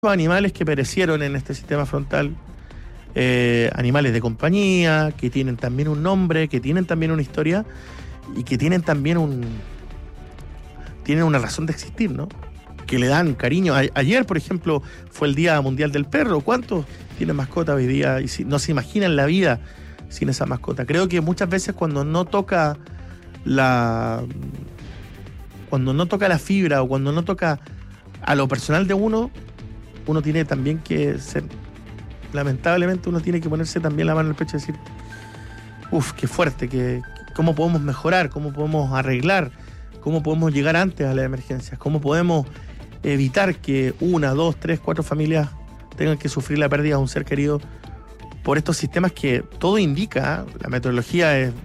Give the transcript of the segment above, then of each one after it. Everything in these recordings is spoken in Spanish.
animales que perecieron en este sistema frontal, animales de compañía, que tienen también un nombre, que tienen también una historia y que tienen también tienen una razón de existir, ¿no? Que le dan cariño. Ayer, por ejemplo, fue el Día Mundial del Perro. ¿Cuántos tienen mascota hoy día? Y no se imaginan la vida sin esa mascota. Creo que muchas veces cuando no toca la fibra o cuando no toca a lo personal de uno tiene también que ser, lamentablemente uno tiene que ponerse también la mano en el pecho y decir, qué fuerte, cómo podemos mejorar, cómo podemos arreglar, cómo podemos llegar antes a las emergencias, cómo podemos evitar que 1, 2, 3, 4 familias tengan que sufrir la pérdida de un ser querido por estos sistemas que todo indica, la metodología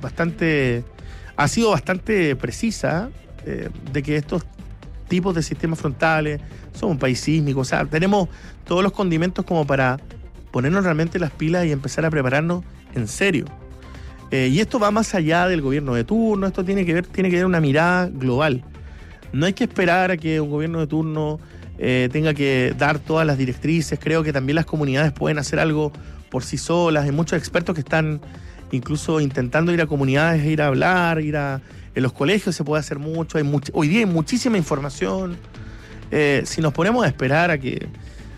ha sido bastante precisa, de que estos tipos de sistemas frontales, somos un país sísmico, o sea, tenemos todos los condimentos como para ponernos realmente las pilas y empezar a prepararnos en serio. Y esto va más allá del gobierno de turno, esto tiene que ver una mirada global. No hay que esperar a que un gobierno de turno tenga que dar todas las directrices. Creo que también las comunidades pueden hacer algo por sí solas. Hay muchos expertos que están incluso intentando ir a comunidades, ir a hablar, en los colegios se puede hacer mucho. Hoy día hay muchísima información. Si nos ponemos a esperar a que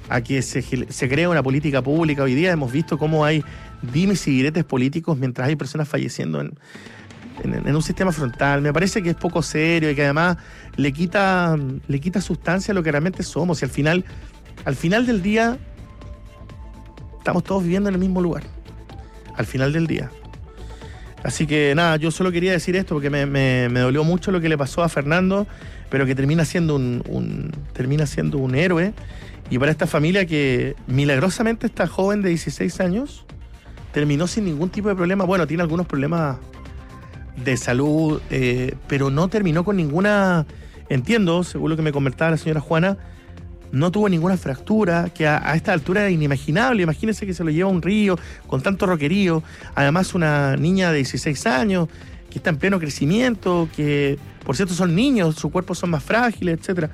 se cree una política pública, hoy día hemos visto cómo hay dimes y diretes políticos mientras hay personas falleciendo en un sistema frontal. Me parece que es poco serio y que además le quita sustancia a lo que realmente somos. Y al final del día estamos todos viviendo en el mismo lugar. Al final del día. Así que nada, yo solo quería decir esto porque me dolió mucho lo que le pasó a Fernando, pero que termina siendo un héroe. Y para esta familia que milagrosamente esta joven de 16 años terminó sin ningún tipo de problema. Bueno, tiene algunos problemas de salud, pero no terminó con ninguna, entiendo, según lo que me comentaba la señora Juana, no tuvo ninguna fractura, que a esta altura era inimaginable. Imagínense que se lo lleva a un río con tanto roquerío. Además, una niña de 16 años que está en pleno crecimiento, que por cierto son niños, sus cuerpos son más frágiles, etc.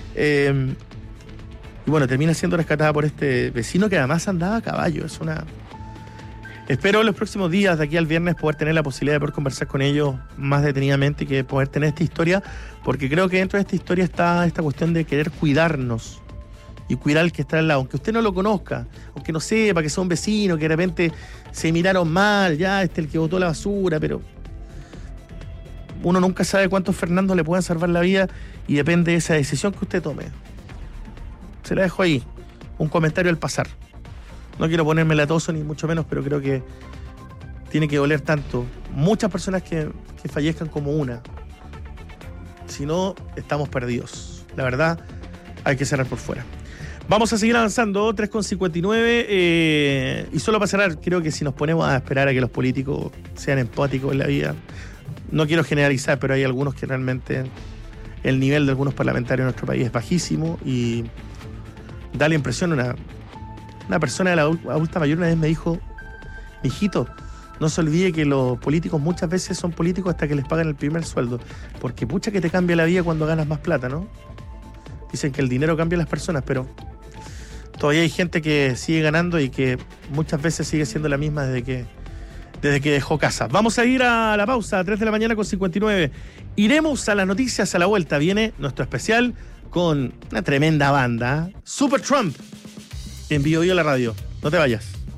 Y bueno, termina siendo rescatada por este vecino que además andaba a caballo. Espero en los próximos días, de aquí al viernes, poder tener la posibilidad de poder conversar con ellos más detenidamente y que poder tener esta historia, porque creo que dentro de esta historia está esta cuestión de querer cuidarnos y cuidar al que está al lado, aunque usted no lo conozca, aunque no sepa que sea un vecino, que de repente se miraron mal, ya el que botó la basura, pero uno nunca sabe cuántos Fernandos le puedan salvar la vida y depende de esa decisión que usted tome. Se la dejo ahí, un comentario al pasar. No quiero ponerme latoso ni mucho menos, pero creo que tiene que doler tanto. Muchas personas que fallezcan como una. Si no, estamos perdidos. La verdad, hay que cerrar por fuera. Vamos a seguir avanzando, 3:59. Y solo para cerrar, creo que si nos ponemos a esperar a que los políticos sean empáticos en la vida, no quiero generalizar, pero hay algunos que realmente el nivel de algunos parlamentarios en nuestro país es bajísimo y da la impresión, una persona de la adulta mayor una vez me dijo, hijito, no se olvide que los políticos muchas veces son políticos hasta que les pagan el primer sueldo, porque pucha que te cambia la vida cuando ganas más plata, ¿no? Dicen que el dinero cambia a las personas, pero todavía hay gente que sigue ganando y que muchas veces sigue siendo la misma desde que dejó casa. Vamos a ir a la pausa, a 3 de la mañana con 59. Iremos a las noticias a la vuelta. Viene nuestro especial con una tremenda banda, Super Trump, en Bio Bio la radio. No te vayas.